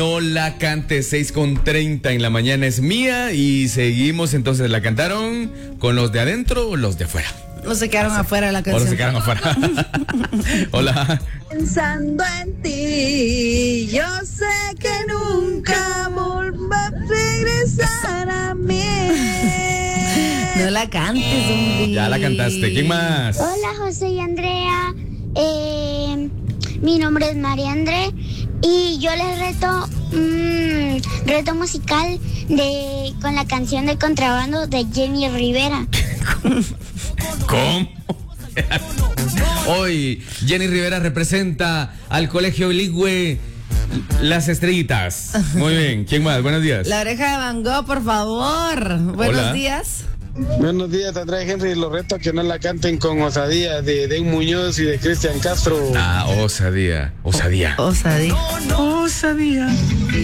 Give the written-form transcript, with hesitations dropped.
No la cante, 6:30 en la mañana es mía. Y seguimos, entonces, ¿la cantaron con los de adentro o los de afuera? No se quedaron afuera de la canción. O se quedaron afuera. Hola. Pensando en ti, yo sé que nunca volverá a regresar a mí. No la cantes, hombre. Ya la cantaste. ¿Quién más? Hola, José y Andrea. Mi nombre es María André y yo les reto reto musical con la canción de Contrabando de Jenny Rivera. ¿Cómo? Hoy Jenny Rivera representa al Colegio Bilingüe Las Estrellitas. Muy bien. ¿Quién más? Buenos días. La Oreja de Van Gogh, por favor. Buenos días. Buenos días, Andrea Henry. Los reto que no la canten con Osadía de Den Muñoz y de Cristian Castro. Osadía. Osadía. Osadía.